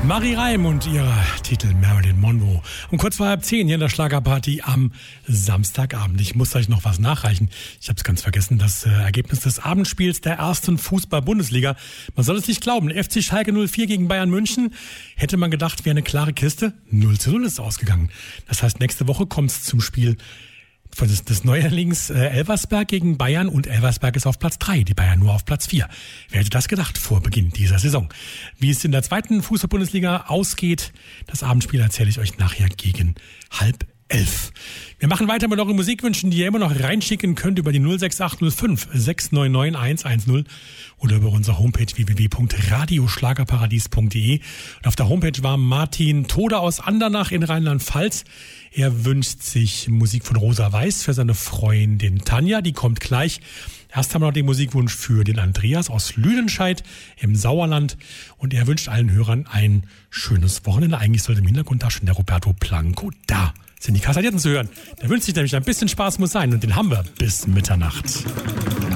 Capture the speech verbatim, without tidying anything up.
Marie Reim und ihrer Titel Marilyn Monroe. Um kurz vor halb zehn hier in der Schlagerparty am Samstagabend. Ich muss euch noch was nachreichen. Ich habe es ganz vergessen. Das äh, Ergebnis des Abendspiels der ersten Fußball-Bundesliga. Man soll es nicht glauben. F C Schalke null vier gegen Bayern München. Hätte man gedacht, wäre eine klare Kiste. null zu null ist ausgegangen. Das heißt, nächste Woche kommt es zum Spiel des, des Neuerlings äh, Elversberg gegen Bayern, und Elversberg ist auf Platz drei, die Bayern nur auf Platz vier. Wer hätte das gedacht vor Beginn dieser Saison? Wie es in der zweiten Fußball-Bundesliga ausgeht, das Abendspiel erzähle ich euch nachher gegen halb elf. Wir machen weiter mit euren Musikwünschen, die ihr immer noch reinschicken könnt über die null sechs acht null fünf sechs neun neun eins eins null oder über unsere Homepage w w w punkt radioschlagerparadies punkt d e. Und auf der Homepage war Martin Tode aus Andernach in Rheinland-Pfalz. Er wünscht sich Musik von Rosa Weiß für seine Freundin Tanja, die kommt gleich. Erst haben wir noch den Musikwunsch für den Andreas aus Lüdenscheid im Sauerland, und er wünscht allen Hörern ein schönes Wochenende. Eigentlich sollte im Hintergrund da schon der Roberto Blanco da sind die Kassadierten zu hören. Der wünscht sich nämlich ein bisschen Spaß muss sein, und den haben wir bis Mitternacht.